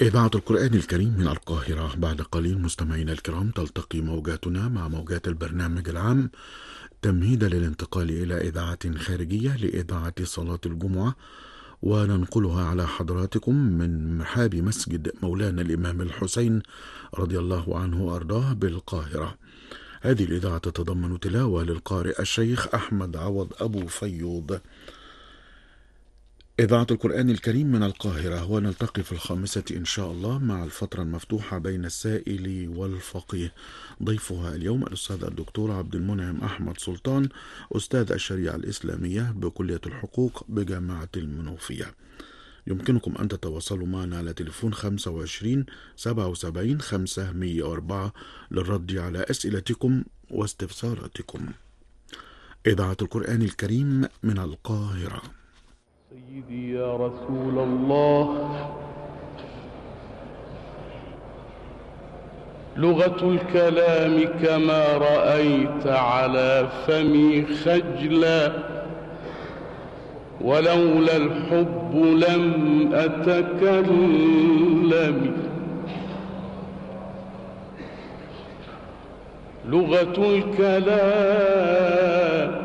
إذاعة القرآن الكريم من القاهرة. بعد قليل مستمعينا الكرام تلتقي موجاتنا مع موجات البرنامج العام تمهيدا للانتقال إلى إذاعة خارجية لإذاعة صلاة الجمعة، وننقلها على حضراتكم من محاب مسجد مولانا الإمام الحسين رضي الله عنه وأرضاه بالقاهرة. هذه الإذاعة تتضمن تلاوة للقارئ الشيخ أحمد عوض أبو فيوض. إذاعة القرآن الكريم من القاهرة، ونلتقي في الخامسة إن شاء الله مع الفترة المفتوحة بين السائل والفقيه. ضيفها اليوم الأستاذ الدكتور عبد المنعم أحمد سلطان، أستاذ الشريعة الإسلامية بكلية الحقوق بجامعة المنوفية. يمكنكم أن تتواصلوا معنا على تليفون 25 77 504 للرد على أسئلتكم واستفساراتكم. إذاعة القرآن الكريم من القاهرة. سيدي يا رسول الله، لغة الكلام كما رأيت على فمي خجلا، ولولا الحب لم أتكلم. لغة الكلام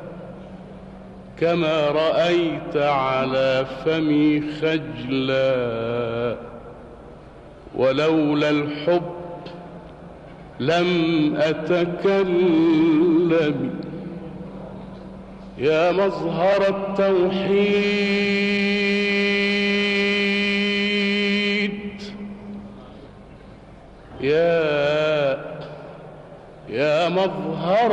كما رأيت على فمي خجلا، ولولا الحب لم أتكلم. يا مظهر التوحيد، يا مظهر